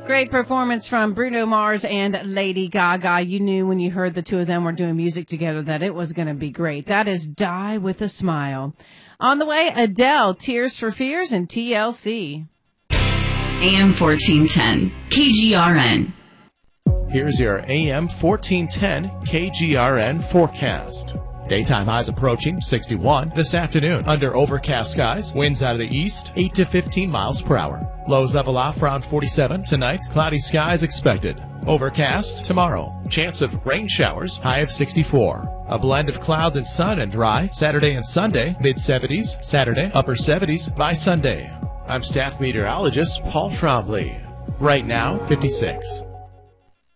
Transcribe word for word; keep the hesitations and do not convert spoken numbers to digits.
Great performance from Bruno Mars and Lady Gaga. You knew when you heard the two of them were doing music together that it was going to be great. That is Die With a Smile. On the way, Adele, Tears for Fears, and T L C. A M fourteen ten, K G R N. Here's your A M fourteen ten K G R N forecast. Daytime highs approaching sixty-one this afternoon. Under overcast skies, winds out of the east, eight to fifteen miles per hour. Lows level off around forty-seven tonight. Cloudy skies expected. Overcast tomorrow. Chance of rain showers, high of sixty-four. A blend of clouds and sun and dry. Saturday and Sunday, mid seventies. Saturday, upper seventies by Sunday. I'm staff meteorologist Paul Trombley. Right now, fifty-six.